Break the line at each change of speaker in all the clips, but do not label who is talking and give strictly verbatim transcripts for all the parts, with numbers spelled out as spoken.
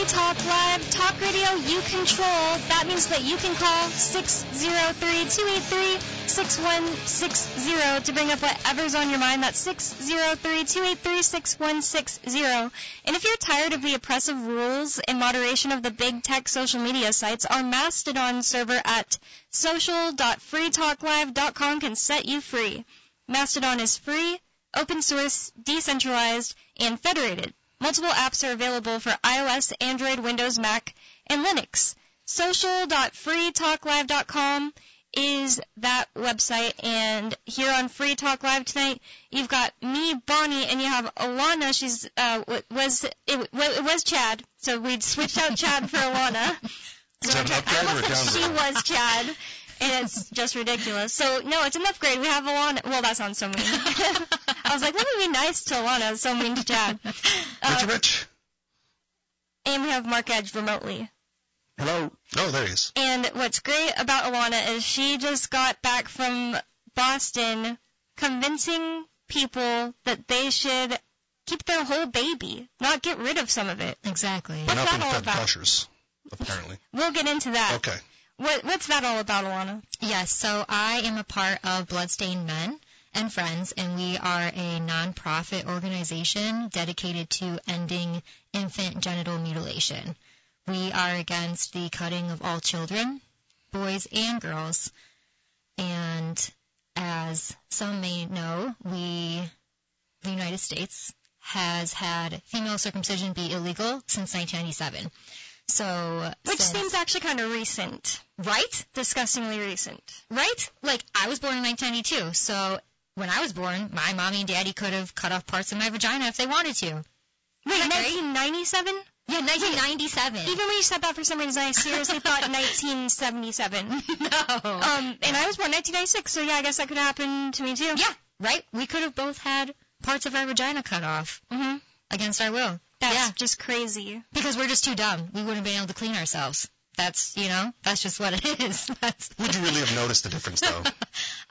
Talk Live, talk radio you control. That means that you can call six oh three, two eight three, six one six zero to bring up whatever's on your mind. That's six oh three, two eight three, six one six zero. And if you're tired of the oppressive rules and moderation of the big tech social media sites, our Mastodon server at social dot free talk live dot com can set you free. Mastodon is free, open source, decentralized, and federated. Multiple apps are available for iOS, Android, Windows, Mac, and Linux. social dot free talk live dot com is that website, and here on Free Talk Live tonight, you've got me, Bonnie, and you have Alana. She's uh was it, it was Chad, so we switched out Chad for Alana.
Is that an upgrade or a downgrade?
She was Chad, and it's just ridiculous. So no, it's an upgrade. We have Alana. Well, that sounds so mean. I was like, let me be nice to Alana. It's so mean to Chad. Uh,
Rich Rich.
And we have Mark Edge remotely.
Hello. Oh, there he is.
And what's great about Alana is she just got back from Boston convincing people that they should keep their whole baby, not get rid of some of it.
Exactly.
They're
What's
not
that
being
all
fed
about?
gushers, apparently.
We'll get into that.
Okay.
What, what's that all about, Alana?
Yes, so I am a part of Bloodstained Men and Friends, and we are a nonprofit organization dedicated to ending infant genital mutilation. We are against the cutting of all children, boys and girls, and as some may know, we, the United States, has had female circumcision be illegal since nineteen ninety-seven. So,
Which
since,
seems actually kind of recent.
right?
Disgustingly recent.
Right? Like, I was born in nineteen ninety-two, so when I was born, my mommy and daddy could have cut off parts of my vagina if they wanted to.
Wait,
that great?
nineteen ninety-seven?
Yeah, nineteen ninety-seven.
Even when you said that for some reason, I seriously thought nineteen seventy-seven.
No.
Um, and I was born in nineteen ninety-six, so yeah, I guess that could happen to me too.
Yeah, right? We could have both had parts of our vagina cut off
Mm-hmm.
against our will.
That's
Yeah.
just crazy.
Because we're just too dumb. We wouldn't have been able to clean ourselves. That's, you know, that's just what it is. That's,
Would you really have noticed the difference, though?
uh,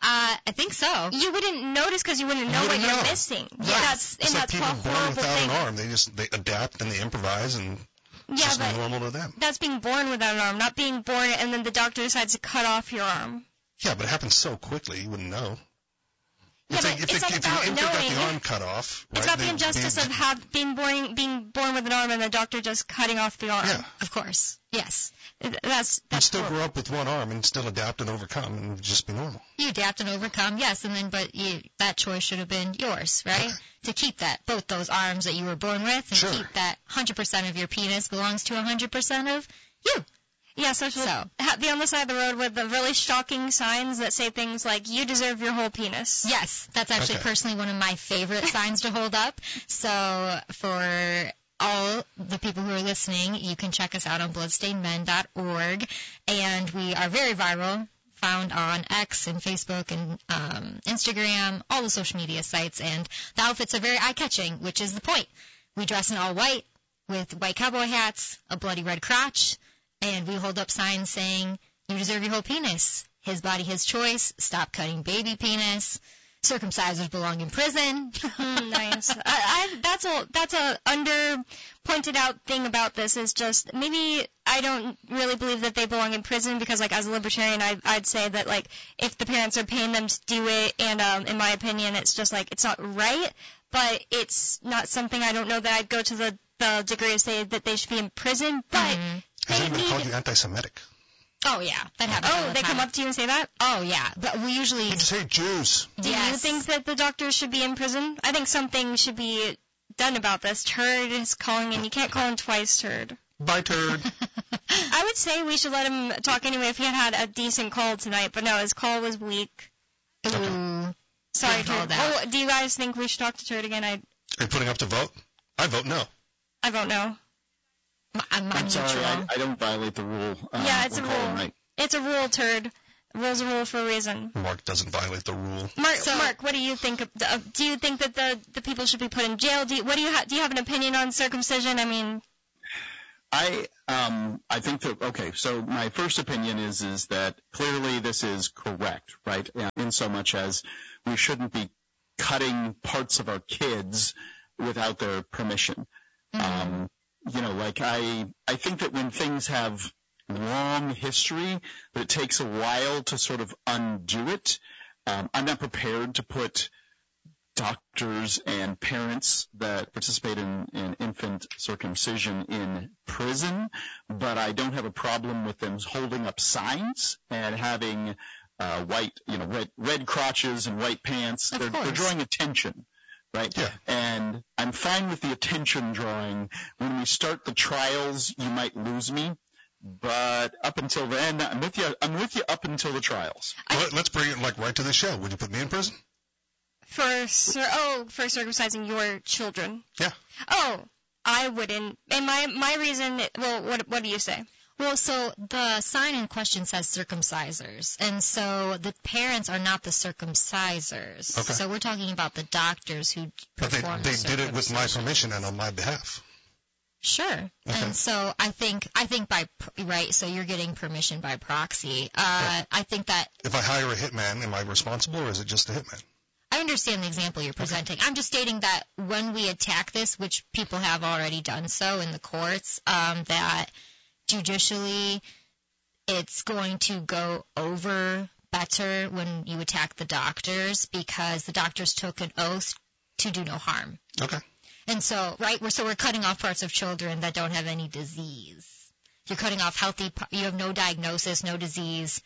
I think so.
You wouldn't notice because you wouldn't know
wouldn't
what you're
know.
missing.
Yes.
That's,
It's
and
like
that's
people
a
born
horrible
without
thing.
an arm. They just they adapt and they improvise, and it's
Yeah,
just
but
normal to them.
that's being born without an arm, not being born and then the doctor decides to cut off your arm.
Yeah, but it happens so quickly, you wouldn't know.
Yeah,
If,
but
they, if,
it's
they,
not
if
about
the infant got
knowing.
the arm cut off,
It's
right,
about the
they'd
injustice
be-
of have, being born being born with an arm and the doctor just cutting off the arm.
Yeah.
Of course. Yes.
That's
You'd
that's
still
horrible.
grow up with one arm and still adapt and overcome and just be normal.
You adapt and overcome, yes, and then, but you, that choice should have been yours, right?
Okay.
To keep that, both those arms that you were born with, and
Sure.
keep that one hundred percent of your penis belongs to one hundred percent of you.
Yeah, so,
So.
ha- be on the side of the road with the really shocking signs that say things like, you deserve your whole penis.
Yes, that's actually
Okay.
personally one of my favorite signs to hold up. So for all the people who are listening, you can check us out on bloodstained men dot org, and we are very viral, found on X and Facebook and um, Instagram, all the social media sites, and the outfits are very eye-catching, which is the point. We dress in all white with white cowboy hats, a bloody red crotch, and we hold up signs saying, you deserve your whole penis. His body, his choice. Stop cutting baby penis. Circumcisers belong in prison.
Mm, nice. I, I, that's a that's a under pointed out thing about this is just maybe I don't really believe that they belong in prison because like as a libertarian I I'd say that like if the parents are paying them to do it and um in my opinion it's just like it's not right, but it's not something I don't know that I'd go to the the degree of say that they should be in prison, but
Mhm.
Has
they
anybody called
need
you anti-Semitic?
Oh, yeah. That happens all
Oh,
the
they
time.
come up to you and say that?
Oh, yeah. But we usually...
You just hate Jews.
Do you
Yes.
think that the doctors should be in prison? I think something should be done about this. Turd is calling and you can't call him twice turd.
Bye, turd.
I would say we should let him talk anyway if he had had a decent call tonight, but no, his call was weak.
Ooh.
Sorry,
Good call,
Turd.
that.
Oh, do you guys think we should talk to Turd again? I
Are you putting up to vote? I vote no.
I vote no.
I'm, I'm
I'm
neutral.
sorry, I, I don't violate the rule. Uh,
Yeah, it's a
when calling
rule.
right.
It's a rule, Turd. A rule's a rule for a reason.
Mark doesn't violate the rule.
Mark,
So-
Mark, what do you think? Of, uh, do you think that the, the people should be put in jail? Do you, what do you ha- do? You have an opinion on circumcision? I mean,
I um I think that okay. So my first opinion is is that clearly this is correct, right? In so much as we shouldn't be cutting parts of our kids without their permission.
Mhm.
Um, you know, like I, I think that when things have long history, that it takes a while to sort of undo it. Um, I'm not prepared to put doctors and parents that participate in, in infant circumcision in prison, but I don't have a problem with them holding up signs and having uh, white, you know, red, red crotches and white pants. They're, they're drawing attention, right?
Yeah.
And I'm fine with the attention drawing. When we start the trials, you might lose me. But up until then, I'm with you. I'm with you up until the trials.
Well, let's bring it like right to the show. Would you put me in prison?
For cir- oh, for circumcising your children.
Yeah.
Oh, I wouldn't. And my my reason. Well, what what do you say?
Well, so the sign in question says circumcisers, and so the parents are not the circumcisers.
Okay.
So we're talking about the doctors who
But they,
perform
they
the
did it with my
circumcision.
permission and on my behalf.
Sure.
Okay.
And so I think I think by pr- right, so you're getting permission by proxy. Uh, I think that
If I hire a hitman, am I responsible or is it just a hitman?
I understand the example you're presenting. I'm just stating that when we attack this, which people have already done so in the courts, um, that judicially it's going to go over better when you attack the doctors because the doctors took an oath to do no harm.
Okay.
And so, right, we're, so we're cutting off parts of children that don't have any disease. You're cutting off healthy, you have no diagnosis, no disease,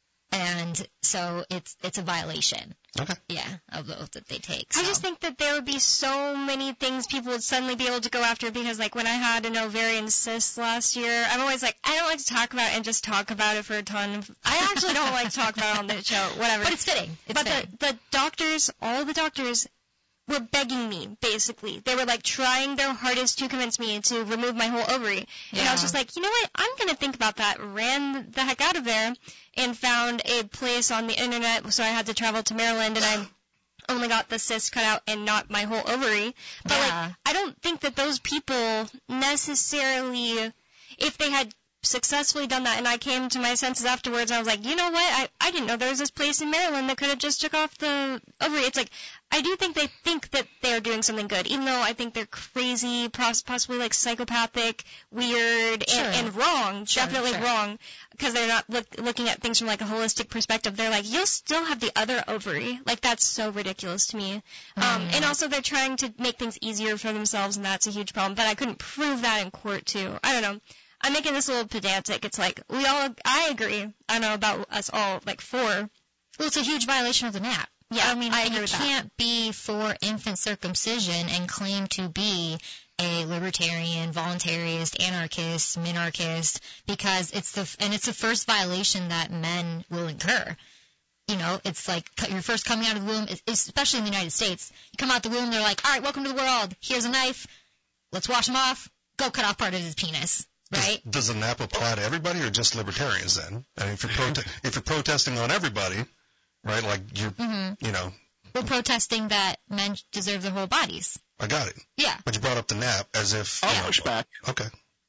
and so it's it's a violation.
Okay.
Yeah, of the oath that they take.
I
so.
just think that there would be so many things people would suddenly be able to go after because, like, when I had an ovarian cyst last year, I'm always like, I don't like to talk about it and just talk about it for a ton of. I actually don't like to talk about it on the show, whatever.
But it's fitting. It's
but
fitting.
the the doctors, all the doctors, were begging me, basically. They were, like, trying their hardest to convince me to remove my whole ovary. And I was
Yeah.
just like, you know what? I'm going to think about that. Ran the heck out of there and found a place on the internet. So I had to travel to Maryland, and I only got the cyst cut out and not my whole ovary. But,
Yeah.
like, I don't think that those people necessarily, if they had successfully done that, and I came to my senses afterwards, I was like, you know what? I, I didn't know there was this place in Maryland that could have just took off the ovary. It's like, I do think they think that they're doing something good, even though I think they're crazy, poss- possibly like psychopathic, weird,
Sure.
and, and wrong.
Sure,
definitely
sure.
wrong, because they're not look, looking at things from like a holistic perspective. They're like, you'll still have the other ovary. Like, that's so ridiculous to me. Um,
Mhm.
and also they're trying to make things easier for themselves, and that's a huge problem. But I couldn't prove that in court too. I don't know. I'm making this a little pedantic. It's like, we all, I agree. I don't know about us all, like, four.
Well, it's a huge violation of the N A P.
Yeah,
I mean,
I agree
you
with that.
can't be for infant circumcision and claim to be a libertarian, voluntarist, anarchist, minarchist, because it's the and it's the first violation that men will incur. You know, it's like you're first coming out of the womb, especially in the United States. You come out the womb, they're like, all right, welcome to the world. Here's a knife. Let's wash him off. Go cut off part of his penis. Right?
Does, does the N A P apply to everybody or just libertarians then? I mean, if you're, prote- if you're protesting on everybody, right, like you're,
Mm-hmm.
you know,
We're protesting that men deserve their whole bodies.
I got it.
Yeah.
But you brought up the N A P as if.
I'll
you know,
push back.
Okay.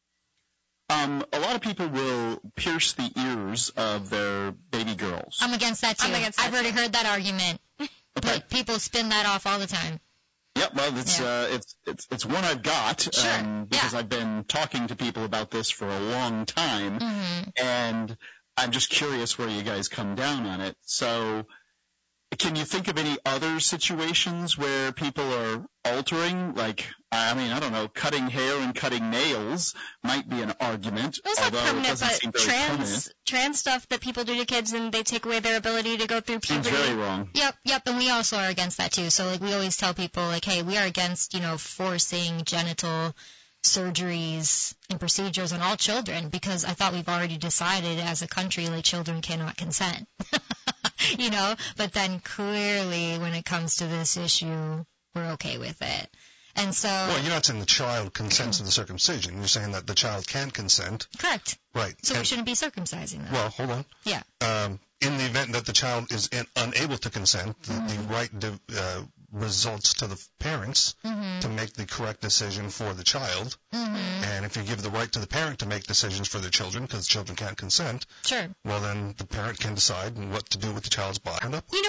Um, a lot of people will pierce the ears of their baby girls.
I'm against that too.
I'm against that
I've already
too.
heard that argument.
Okay.
But people spin that off all the time.
Yep, well, it's
Yeah.
uh, it's it's it's one I've got
Sure,
um, because
yeah.
I've been talking to people about this for a long time,
Mm-hmm.
and I'm just curious where you guys come down on it. So, can you think of any other situations where people are altering? Like, I mean, I don't know, cutting hair and cutting nails might be an argument,
It's not
although it
permanent,
doesn't
but
seem very
trans
permanent.
trans stuff that people do to kids, and they take away their ability to go through
Seems
puberty.
very wrong.
Yep, yep, and we also are against that too. So like we always tell people like, hey, we are against, you know, forcing genital surgeries and procedures on all children because I thought we've already decided as a country like children cannot consent. You know, but then clearly when it comes to this issue, we're okay with it. And so
Well, you're not saying the child consents to the circumcision. You're saying that the child can consent.
correct.
Right.
So we
And-
shouldn't be circumcising them.
Well, hold on.
Yeah.
Um, in the event that the child is in, unable to consent, the,
Mm-hmm.
the right de- uh, results to the parents
Mhm.
to make the correct decision for the child.
Mhm.
And if you give the right to the parent to make decisions for their children, because children can't consent,
Sure.
well, then the parent can decide what to do with the child's body.
You